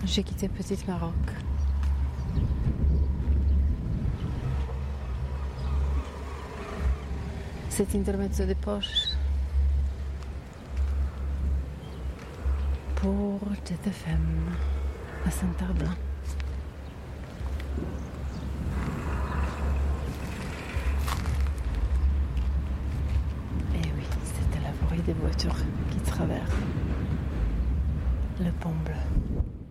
J'ai quitté Petite Maroc. Cet intermezzo de poche pour Jet FM à Saint-Herblain. Et oui, c'était le bruit des voitures qui traversent le pont bleu.